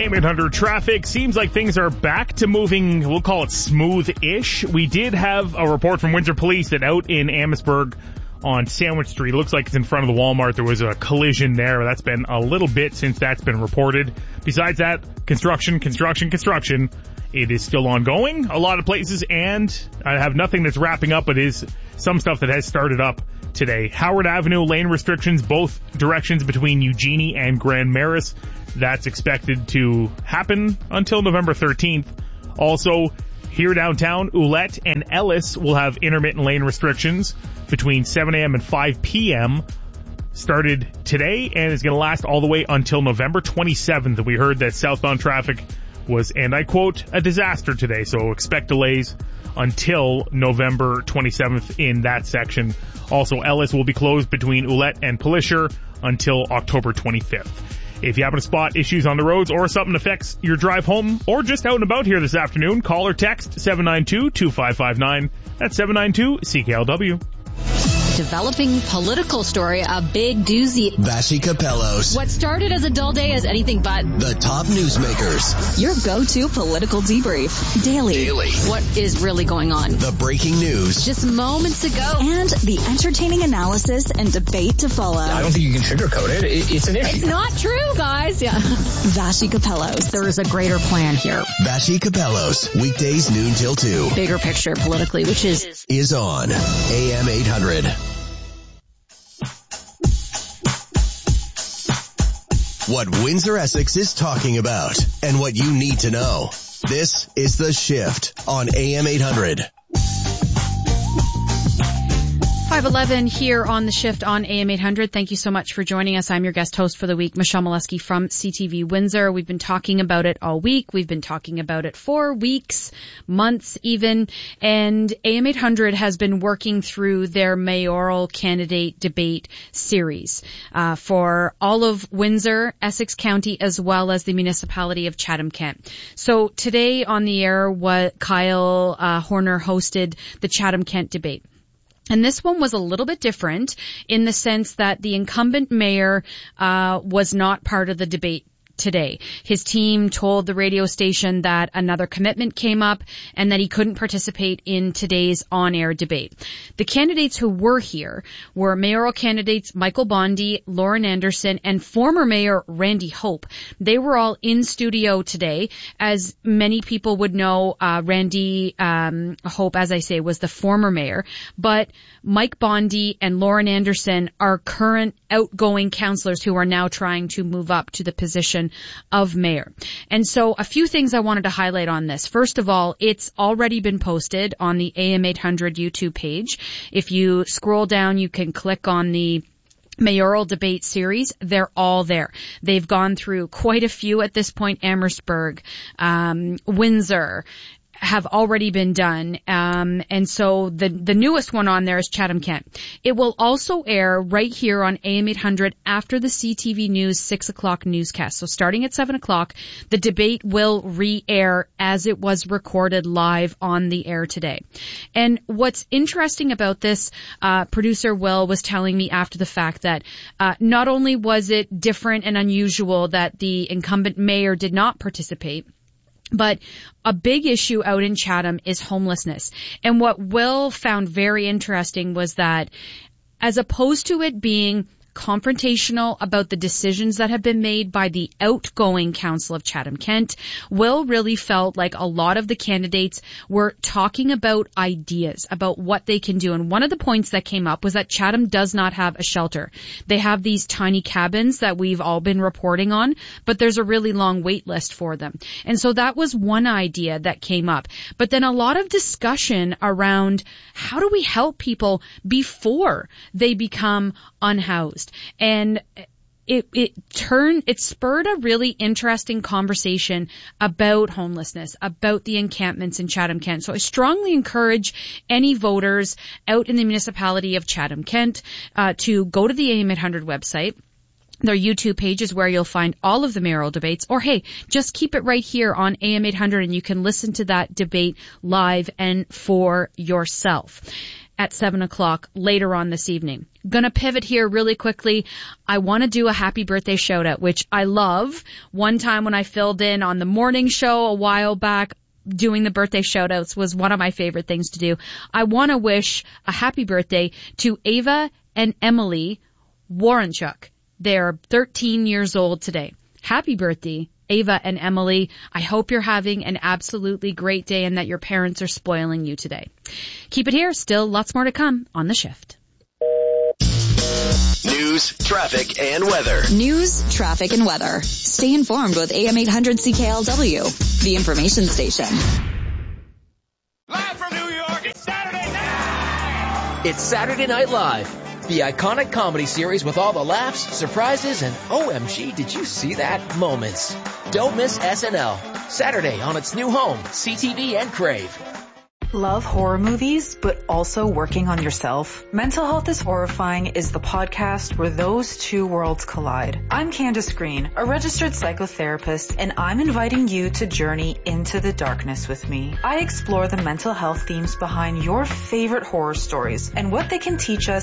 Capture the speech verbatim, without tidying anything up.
A M eight hundred traffic. Seems like things are back to moving, we'll call it smooth-ish. We did have a report from Windsor Police that out in Amherstburg on Sandwich Street, looks like it's in front of the Walmart, there was a collision there. That's been a little bit since that's been reported. Besides that, construction, construction, construction. It is still ongoing, a lot of places, and I have nothing that's wrapping up, but is some stuff that has started up today. Howard Avenue lane restrictions, both directions between Eugenie and Grand Maris. That's expected to happen until November thirteenth. Also, here downtown, Ouellette and Ellis will have intermittent lane restrictions between seven a.m. and five p.m. Started today and is going to last all the way until November twenty-seventh. We heard that southbound traffic was, and I quote, a disaster today, so expect delays until November twenty-seventh in that section. Also, Ellis will be closed between Ouellette and Pelisher until October twenty-fifth. If you happen to spot issues on the roads or something affects your drive home or just out and about here this afternoon, call or text seven nine two, two five five nine. That's seven nine two C K L W. Developing political story, a big doozy. Vassy Capellos. What started as a dull day is anything but the top newsmakers. Your go-to political debrief. Daily. Daily. What is really going on? The breaking news. Just moments ago. And the entertaining analysis and debate to follow. I don't think you can sugarcoat it. it it's an issue. It's not true, guys. Yeah. Vassy Capellos. There is a greater plan here. Vassy Capellos. Weekdays noon till two. Bigger picture politically, which is... Is on A M eight hundred. What Windsor Essex is talking about and what you need to know. This is The Shift on A M eight hundred. five eleven here on The Shift on A M eight hundred. Thank you so much for joining us. I'm your guest host for the week, Michelle Molesky from C T V Windsor. We've been talking about it all week. We've been talking about it for weeks, months even. And A M eight hundred has been working through their mayoral candidate debate series uh, for all of Windsor, Essex County, as well as the municipality of Chatham-Kent. So today on the air, what Kyle uh, Horner hosted the Chatham-Kent debate. And this one was a little bit different in the sense that the incumbent mayor uh was not part of the debate today. His team told the radio station that another commitment came up and that he couldn't participate in today's on-air debate. The candidates who were here were mayoral candidates Michael Bondy, Lauren Anderson, and former mayor Randy Hope. They were all in studio today. As many people would know, uh, Randy um, Hope, as I say, was the former mayor, but Mike Bondy and Lauren Anderson are current outgoing councillors who are now trying to move up to the position of mayor. And so a few things I wanted to highlight on this. First of all, it's already been posted on the A M eight hundred YouTube page. If you scroll down, you can click on the mayoral debate series. They're all there. They've gone through quite a few at this point. Amherstburg, um, Windsor, have already been done. Um, and so the, the newest one on there is Chatham-Kent. It will also air right here on A M eight hundred after the C T V News six o'clock newscast. So starting at seven o'clock, the debate will re-air as it was recorded live on the air today. And what's interesting about this, uh, producer Will was telling me after the fact that, uh, not only was it different and unusual that the incumbent mayor did not participate, but a big issue out in Chatham is homelessness. And what Will found very interesting was that as opposed to it being confrontational about the decisions that have been made by the outgoing Council of Chatham-Kent, Will really felt like a lot of the candidates were talking about ideas, about what they can do. And one of the points that came up was that Chatham does not have a shelter. They have these tiny cabins that we've all been reporting on, but there's a really long wait list for them. And so that was one idea that came up. But then a lot of discussion around how do we help people before they become unhoused. And it, it turned, it spurred a really interesting conversation about homelessness, about the encampments in Chatham-Kent. So I strongly encourage any voters out in the municipality of Chatham-Kent, uh, to go to the A M eight hundred website. Their YouTube page is where you'll find all of the mayoral debates. Or hey, just keep it right here on A M eight hundred and you can listen to that debate live and for yourself. at seven o'clock later on this evening. Gonna pivot here really quickly. I want to do a happy birthday shout out, which I love. One time when I filled in on the morning show a while back, doing the birthday shout outs was one of my favorite things to do. I want to wish a happy birthday to Ava and Emily Warrenchuk. They're thirteen years old today. Happy birthday, Ava and Emily. I hope you're having an absolutely great day and that your parents are spoiling you today. Keep it here. Still lots more to come on The Shift. News, traffic, and weather. News, traffic, and weather. Stay informed with A M eight hundred C K L W, the information station. Live from New York, it's Saturday night! It's Saturday Night Live, the iconic comedy series with all the laughs, surprises, and O M G, did you see that moments. Don't miss S N L, Saturday on its new home, C T V and Crave. Love horror movies, but also working on yourself? Mental Health is Horrifying is the podcast where those two worlds collide. I'm Candace Green, a registered psychotherapist, and I'm inviting you to journey into the darkness with me. I explore the mental health themes behind your favorite horror stories and what they can teach us